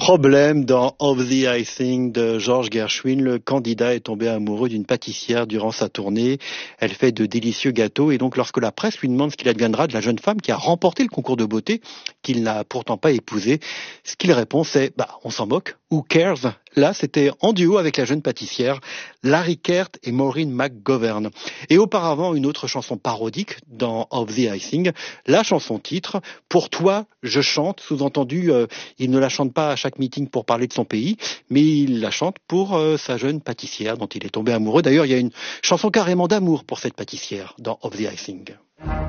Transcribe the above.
Problème dans Of the Icing de George Gershwin. Le candidat est tombé amoureux d'une pâtissière durant sa tournée. Elle fait de délicieux gâteaux et donc lorsque la presse lui demande ce qu'il adviendra de la jeune femme qui a remporté le concours de beauté, qu'il n'a pourtant pas épousée, ce qu'il répond c'est « on s'en moque, who cares ?» Là, c'était en duo avec la jeune pâtissière Larry Kert et Maureen McGovern. Et auparavant, une autre chanson parodique dans Of the Icing, la chanson titre « Pour toi, je chante », sous-entendu, il ne la chante pas à chaque meeting pour parler de son pays, mais il la chante pour sa jeune pâtissière dont il est tombé amoureux. D'ailleurs, il y a une chanson carrément d'amour pour cette pâtissière dans Of the Icing.